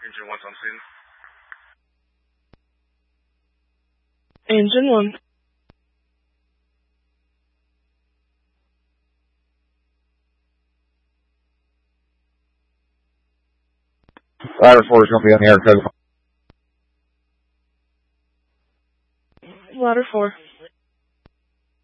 Engine 1's on scene. Engine 1. Ladder 4 is going to be on the air code. Ladder 4.